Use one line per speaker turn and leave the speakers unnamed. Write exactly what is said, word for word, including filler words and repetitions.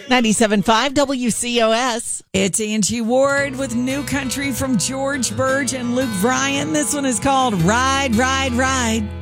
ninety-seven point five W C O S.
It's Angie Ward with new country from George Burge and Luke Bryan. This one is called Ride, Ride, Ride.